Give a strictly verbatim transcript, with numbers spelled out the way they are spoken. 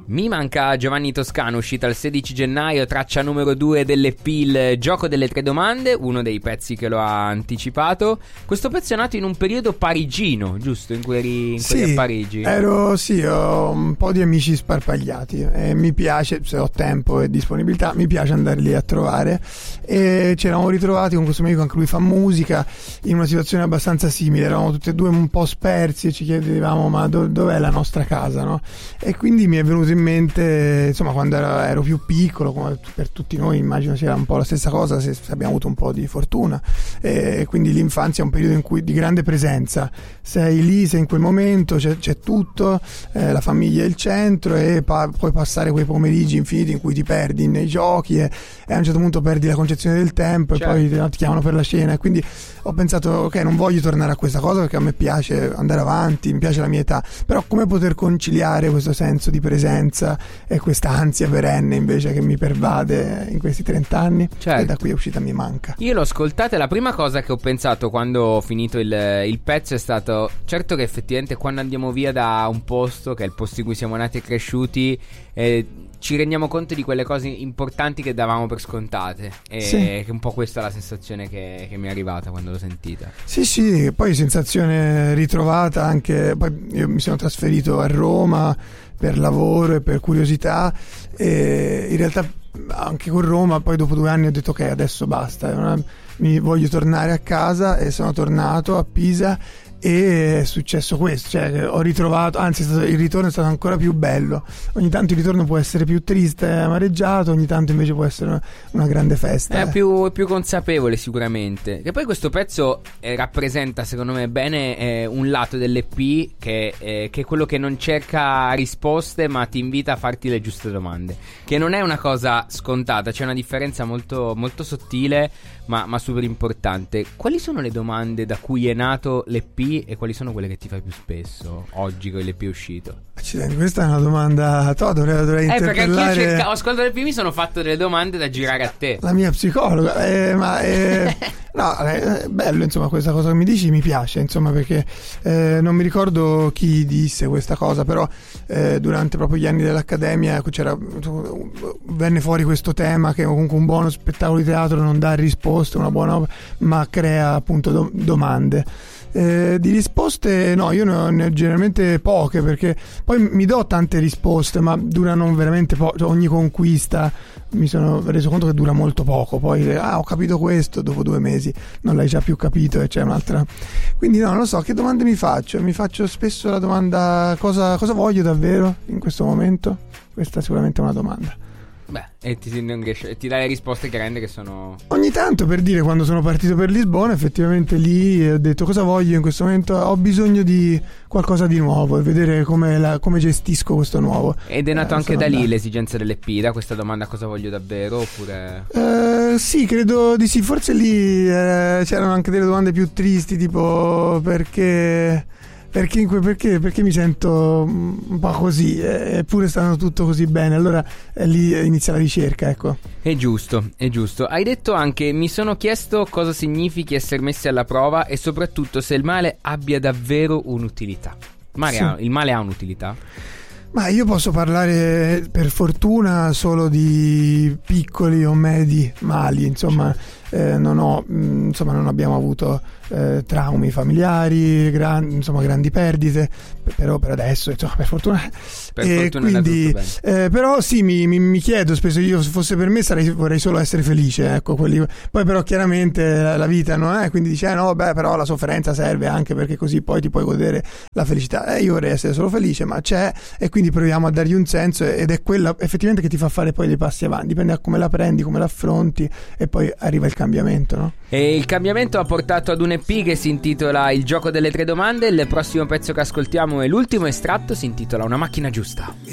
Mi manca Giovanni Toscano, uscita il sedici gennaio, traccia numero due dell'E P Il Gioco delle Tre Domande, uno dei pezzi che lo ha anticipato. Questo pezzo è nato in un periodo parigino, giusto? In cui eri, in cui eri sì, a Parigi? Ero, sì, ho un po' di amici sparpagliati e mi piace, se ho tempo e disponibilità, mi piace andarli a trovare. E ci eravamo ritrovati con questo mio amico, anche lui fa musica, in una situazione abbastanza simile. Eravamo tutti e due un po' spersi e ci chiedevamo ma do- dov'è la nostra casa, no? E quindi mi è venuto in mente, insomma, quando ero, ero più piccolo, come per tutti noi immagino sia un po' la stessa cosa, se, se abbiamo avuto un po' di fortuna, e quindi l'infanzia è un periodo in cui di grande presenza, sei lì, sei in quel momento, c'è, c'è tutto, eh, la famiglia è il centro e pa- puoi passare quei pomeriggi infiniti in cui ti perdi nei giochi e, e a un certo punto perdi la concezione del tempo, certo. E poi ti, ti chiamano per la cena, e quindi ho pensato ok, non voglio tornare a questa cosa perché a me piace andare avanti, mi piace la mia età, però come poter conciliare questo senso di presenza e questa ansia perenne invece che mi pervade in questi trent'anni, certo. E da qui è uscita Mi manca. Io l'ho ascoltata e la prima cosa che ho pensato quando ho finito il, il pezzo è stato, certo che effettivamente quando andiamo via da un posto che è il posto in cui siamo nati e cresciuti, eh, ci rendiamo conto di quelle cose importanti che davamo per scontate, e sì. Che un po' questa è la sensazione che, che mi è arrivata quando l'ho sentita. Sì sì, poi sensazione ritrovata anche, poi io mi sono trasferito a Roma per lavoro e per curiosità, e in realtà anche con Roma poi dopo due anni ho detto ok, adesso basta, mi voglio tornare a casa, e sono tornato a Pisa. E è successo questo, cioè ho ritrovato, anzi è stato, il ritorno è stato ancora più bello. Ogni tanto il ritorno può essere più triste e amareggiato, ogni tanto invece può essere una, una grande festa. È più, più consapevole sicuramente. E poi questo pezzo eh, rappresenta secondo me bene eh, un lato dell'E P che, eh, che è quello che non cerca risposte ma ti invita a farti le giuste domande, che non è una cosa scontata, c'è una differenza molto, molto sottile ma, ma super importante. Quali sono le domande da cui è nato l'E P e quali sono quelle che ti fai più spesso oggi con l'E P uscito? Accidenti, questa è una domanda to, dovrei, dovrei eh, interpellare. Eh perché anche io ho ascoltato l'E P, mi sono fatto delle domande da girare a te. La mia psicologa eh, ma eh, no, è bello insomma questa cosa che mi dici, mi piace insomma perché eh, non mi ricordo chi disse questa cosa, però eh, durante proprio gli anni dell'accademia c'era, venne fuori questo tema che comunque un buono spettacolo di teatro non dà risposte, una buona opera, ma crea appunto do, domande. Eh, di risposte no, io ne ho, ne ho generalmente poche, perché poi mi do tante risposte ma durano veramente poco, cioè, ogni conquista mi sono reso conto che dura molto poco, poi ah ho capito questo, dopo due mesi non l'hai già più capito e c'è un'altra, quindi no, non lo so che domande mi faccio, mi faccio spesso la domanda cosa, cosa voglio davvero in questo momento, questa è sicuramente una domanda. Beh, e ti, ti dai le risposte chiaramente che sono... Ogni tanto, per dire, quando sono partito per Lisbona, effettivamente lì ho detto cosa voglio in questo momento, ho bisogno di qualcosa di nuovo e vedere come, la, come gestisco questo nuovo. Ed è nato eh, anche da lì andato. L'esigenza dell'E P, da questa domanda cosa voglio davvero, oppure... Eh, sì, credo di sì, forse lì eh, c'erano anche delle domande più tristi, tipo perché... Perché, perché, perché mi sento un po' così, eppure stanno tutto così bene, allora eh, lì inizia la ricerca, ecco. È giusto, è giusto. Hai detto anche, mi sono chiesto cosa significhi essere messi alla prova e soprattutto se il male abbia davvero un'utilità. Male sì. ha, il male ha un'utilità? Ma io posso parlare per fortuna solo di piccoli o medi mali, insomma, eh, non ho, mh, insomma non abbiamo avuto eh, traumi familiari, gran, insomma grandi perdite, però per adesso insomma per fortuna, per e fortuna quindi eh, però sì mi, mi, mi chiedo spesso, io se fosse per me sarei, vorrei solo essere felice, ecco, quelli, poi però chiaramente la, la vita non è, quindi dice eh, no beh però la sofferenza serve anche perché così poi ti puoi godere la felicità, eh, io vorrei essere solo felice ma c'è, e quindi proviamo a dargli un senso, ed è quella effettivamente che ti fa fare poi dei passi avanti, dipende da come la prendi, come la affronti, e poi arriva il cambiamento, no? E il cambiamento ha portato ad un E P che si intitola Il gioco delle tre domande. Il prossimo pezzo che ascoltiamo è l'ultimo estratto, si intitola Una macchina giusta.